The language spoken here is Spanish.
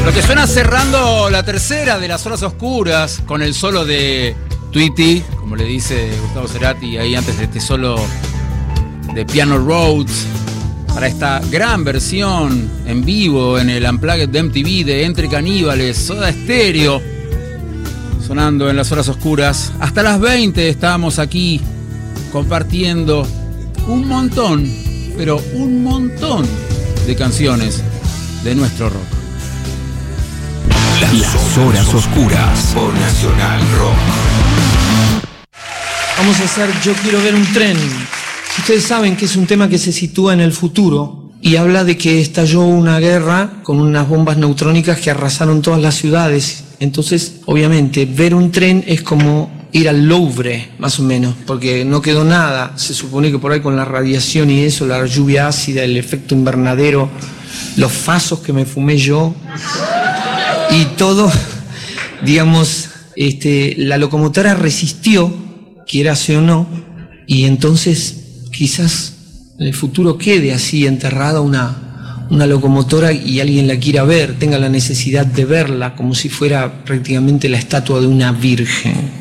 Lo que suena cerrando la tercera de las horas oscuras con el solo de Tweety, como le dice Gustavo Cerati ahí antes de este solo de Piano Roads, para esta gran versión en vivo en el Unplugged de MTV de Entre Caníbales, Soda Stereo, sonando en las horas oscuras. Hasta las 20 estábamos aquí compartiendo un montón, pero un montón de canciones de nuestro rock. Las horas oscuras por Nacional Rock. Vamos a hacer Yo quiero ver un tren. Ustedes saben que es un tema que se sitúa en el futuro y habla de que estalló una guerra con unas bombas neutrónicas que arrasaron todas las ciudades. Entonces, obviamente, ver un tren es como ir al Louvre, más o menos, porque no quedó nada. Se supone que por ahí con la radiación y eso, la lluvia ácida, el efecto invernadero, los fasos que me fumé yo y todo, digamos, la locomotora resistió, quierase o no, y entonces quizás en el futuro quede así enterrada una locomotora y alguien la quiera ver, tenga la necesidad de verla como si fuera prácticamente la estatua de una virgen.